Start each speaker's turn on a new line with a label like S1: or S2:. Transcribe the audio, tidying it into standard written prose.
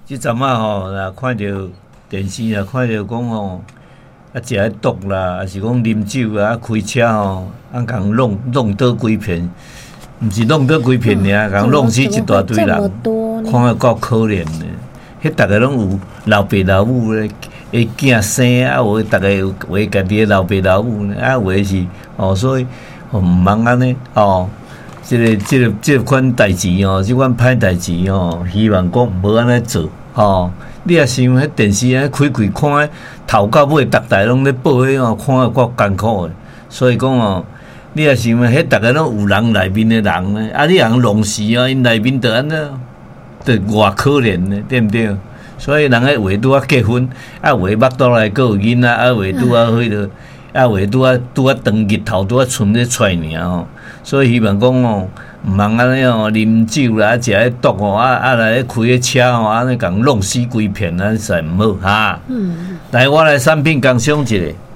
S1: 即阵啊吼，若看着电视啊，看着讲吼，啊食迄毒啦，还是讲啉酒啊，开车吼，啊共弄倒几片，毋是弄倒几片尔，共弄死一大堆人，看了够可怜的。迄逐个拢有老爸老母咧，诶囝生啊，有逐个有家己诶老爸老母咧，啊有是哦，所以毋茫安尼哦。这款代志哦，这款歹代志哦，希望讲无安尼做哦。你也想迄电视啊开看诶，头到尾逐台拢咧报迄哦，看了够艰苦诶。所以讲哦，你也想迄逐个拢有人内面诶人咧，啊你人弄死啊，因内面着安尼，着偌可怜呢，对毋对？所以人迄话拄啊结婚，啊话腹肚内佫有囡仔，啊话拄啊迄落，啊话拄啊长日头拄啊剩咧出尔吼。所以希望讲哦，毋通安尼哦，啉酒啦，食迄毒哦，来开迄车吼，安尼共弄死规片，安尼实毋好哈。来，我来产品共赏一下。